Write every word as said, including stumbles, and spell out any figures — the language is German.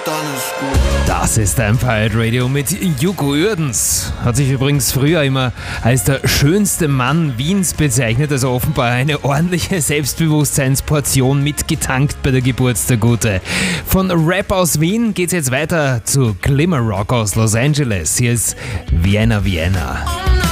dann ist gut. Das ist ein Pirate Radio mit Joko Uerdens. Hat sich übrigens früher immer als der schönste Mann Wiens bezeichnet, also offenbar eine ordentliche Selbstbewusstseinsportion mitgetankt bei der Geburt der Gute. Von Rap aus Wien geht's jetzt weiter zu Glimmer Rock aus Los Angeles. Hier ist Vienna Vienna.